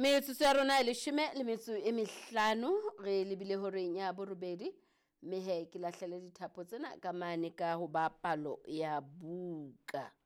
Metsotso ya rona 15 re lebile horeng ya borobedi mme ke lahlele dithapo tsena ka mane ka ho ba palo ya buka.